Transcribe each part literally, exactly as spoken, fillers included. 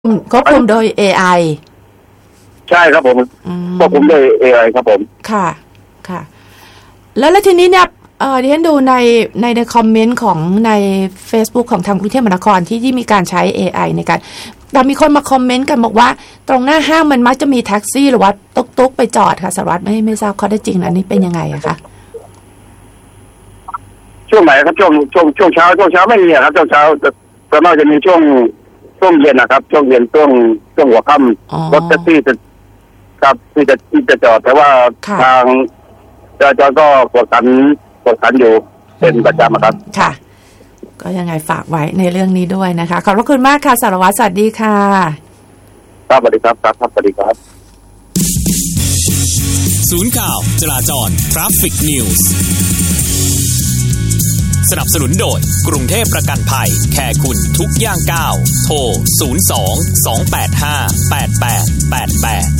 ควบคุมโดย เอ ไอใช่ครับผมควบคุมโดย เอ ไอ ครับผมค่ะค่ะแล้วแล้วทีนี้เนี่ยเอ่อดิฉันดูในในในคอมเมนต์ของใน Facebook ของทางกรุงเทพมหานครที่ที่มีการใช้ เอ ไอ ในการแต่มีคนมาคอมเมนต์กันบอกว่าตรงหน้าห้างมันมักจะมีแท็กซี่หรือว่าตุ๊กๆไปจอดค่ะสารวัตรไม่ไม่ทราบข้อเท็จจริงอันนี้เป็นยังไงอะคะช่วงไหนครับช่วงช่วงช่วงเช้าช่วงเช้าไม่มีครับช่วงเช้าส่วนมากจะมีช่วงช่วงเย็นนะครับช่วงเย็นช่วงช่วงหัวค่ำรถแท็กซี่จะครับที่จะที่จะจอดแต่ว่าทางจราจรก็กดขันกดขันอยู่เป็นประจำครับค่ะก็ยังไงฝากไว้ในเรื่องนี้ด้วยนะคะขอบพระคุณมากค่ะสารวัตรสวัสดีค่ะครับสวัสดีครับครับสวัสดีครับศูนย์ข่าวจราจร Traffic News สนับสนุนโดยกรุงเทพประกันภัยแคร์คุณทุกย่างก้าวโทรศูนย์ สอง สอง แปด ห้า แปด แปด แปด แปด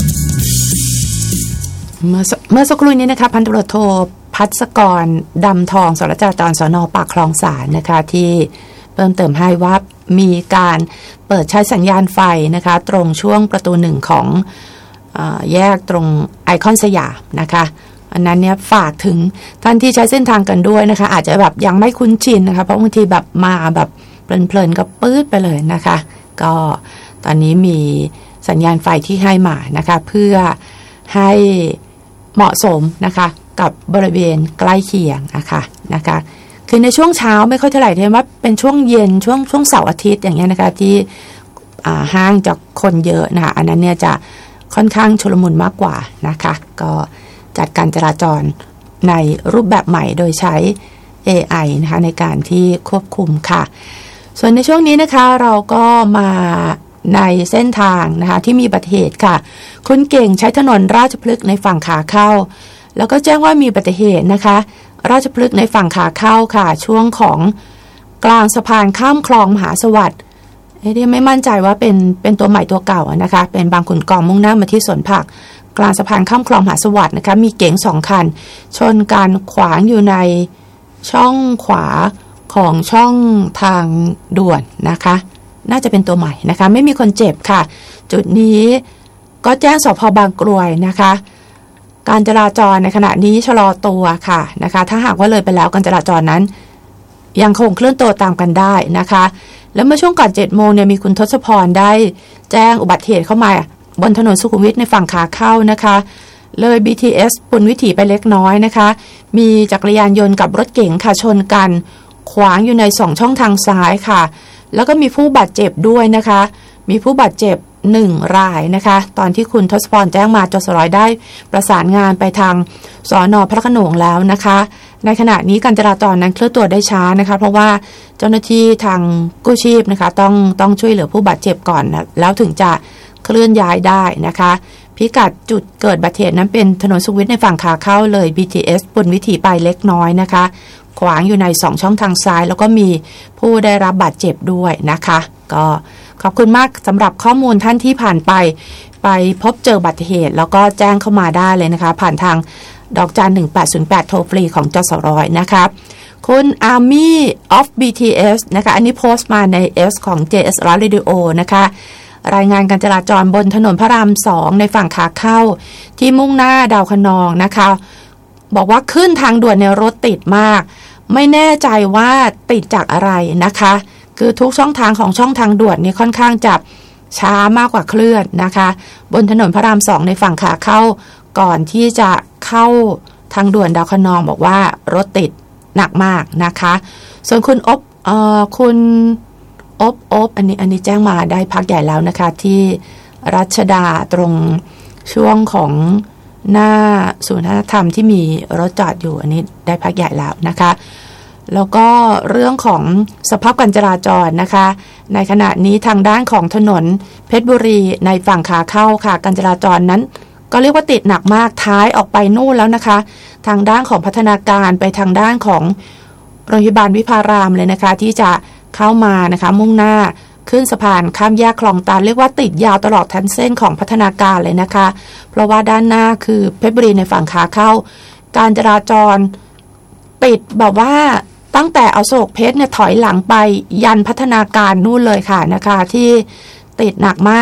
เมื่อเมื่อสักครู่นี้นะคะพันตำรวจโทพัศกรดำทองสารวัตรจราจรสน.ปากคลองสานนะคะที่เพิ่มเติมให้ว่ามีการเปิดใช้สัญญาณไฟนะคะตรงช่วงประตูหนึ่งของเอ่อแยกตรงไอคอนสยามนะคะอันนั้นเนี่ยฝากถึงท่านที่ใช้เส้นทางกันด้วยนะคะอาจจะแบบยังไม่คุ้นชินนะคะเพราะบางทีแบบมาแบบเพลินๆก็ปื๊ดไปเลยนะคะก็ตอนนี้มีสัญญาณไฟที่ให้มานะคะเพื่อให้เหมาะสมนะคะกับบริเวณใกล้เคียงนะคะนะคะคือในช่วงเช้าไม่ค่อยเท่าไหร่แต่ว่าเป็นช่วงเย็นช่วงช่วงเสาร์อาทิตย์อย่างเงี้ยนะคะที่ห้างจะคนเยอะนะคะอันนั้นเนี่ยจะค่อนข้างชุลมุนมากกว่านะคะก็จัดการจราจรในรูปแบบใหม่โดยใช้ เอ ไอ นะคะในการที่ควบคุมค่ะส่วนในช่วงนี้นะคะเราก็มาในเส้นทางนะคะที่มีอุบัติเหตุค่ะคุณเก่งใช้ถนนราชพฤกษ์ในฝั่งขาเข้าแล้วก็แจ้งว่ามีอุบัติเหตุนะคะราชพฤกษ์ในฝั่งขาเข้าค่ะช่วงของกลางสะพานข้ามคลองมหาสวัสดิ์เอ๊ะไม่มั่นใจว่าเป็นเป็นตัวใหม่ตัวเก่านะคะเป็นบางขุนกองมุ่งหน้ามาที่สวนผักกลางสะพานข้ามคลองมหาสวัสดิ์นะคะมีเก๋งสองคันชนกันขวางอยู่ในช่องขวาของช่องทางด่วนนะคะน่าจะเป็นตัวใหม่นะคะไม่มีคนเจ็บค่ะจุดนี้ก็แจ้งสภ.บางกรวยนะคะการจราจรในขณะนี้ชะลอตัวค่ะนะคะถ้าหากว่าเลยไปแล้วการจราจรนั้นยังคงเคลื่อนตัวตามกันได้นะคะแล้วเมื่อช่วงก่อนเจ็ดโมงเนี่ยมีคุณทศพรได้แจ้งอุบัติเหตุเข้ามาบนถนนสุขุมวิทในฝั่งขาเข้านะคะเลย บี ที เอส ปุณณวิถีไปเล็กน้อยนะคะมีจักรยานยนต์กับรถเก๋งค่ะชนกันขวางอยู่ในสองช่องทางซ้ายค่ะแล้วก็มีผู้บาดเจ็บด้วยนะคะมีผู้บาดเจ็บหนึ่งรายนะคะตอนที่คุณทศพรแจ้งมาจสร้อยได้ประสานงานไปทางสน.พระโขนงแล้วนะคะในขณะนี้การจราจรนั้นเคลื่อนตัวได้ช้านะคะเพราะว่าเจ้าหน้าที่ทางกู้ชีพนะคะต้องต้องช่วยเหลือผู้บาดเจ็บก่อนนะแล้วถึงจะเคลื่อนย้ายได้นะคะพิกัดจุดเกิดอุบัติเหตุนั้นเป็นถนนสุขุมวิทในฝั่งขาเข้าเลย บี ที เอส ปุณณวิถีไปเล็กน้อยนะคะขวางอยู่ในสองช่องทางซ้ายแล้วก็มีผู้ได้รับบาดเจ็บด้วยนะคะก็ขอบคุณมากสำหรับข้อมูลท่านที่ผ่านไปไปพบเจออุบัติเหตุแล้วก็แจ้งเข้ามาได้เลยนะคะผ่านทางดอกจันหนึ่งแปดศูนย์แปดโทรฟรีของจสร้อยนะคะคุณ Army of บี ที เอส นะคะอันนี้โพสต์มาใน S ของ เจ เอส Radio นะคะรายงานการจราจรบนถนนพระรามสองในฝั่งขาเข้าที่มุ่งหน้าดาวคะนองนะคะบอกว่าขึ้นทางด่วนในรถติดมากไม่แน่ใจว่าติดจากอะไรนะคะคือทุกช่องทางของช่องทางด่วนนี่ค่อนข้างจะช้ามากกว่าเคลื่อนนะคะบนถนนพระรามสองในฝั่งขาเข้าก่อนที่จะเข้าทางด่วนดาวคะนองบอกว่ารถติดหนักมากนะคะส่วนคุณอบเอ่อคุณอบอบอันนี้อันนี้แจ้งมาได้พักใหญ่แล้วนะคะที่รัชดาตรงช่วงของหน้าศูนย์วัฒนธรรมที่มีรถจอดอยู่อันนี้ได้พักใหญ่แล้วนะคะแล้วก็เรื่องของสภาพการจราจรนะคะในขณะนี้ทางด้านของถนนเพชรบุรีในฝั่งขาเข้าค่ะการจราจรนั้นก็เรียกว่าติดหนักมากท้ายออกไปนู่นแล้วนะคะทางด้านของพัฒนาการไปทางด้านของโรงพยาบาลวิภารามเลยนะคะที่จะเข้ามานะคะมุ่งหน้าขึ้นสะพานข้ามแยกคลองตาลเรียกว่าติดยาวตลอดทั้งเส้นของพัฒนาการเลยนะคะเพราะว่าด้านหน้าคือเพชรบุรีในฝั่งขาเข้าการจราจรติดแบบว่าตั้งแต่อโศกเพชรเนี่ยถอยหลังไปยันพัฒนาการนู่นเลยค่ะนะคะที่ติดหนักมาก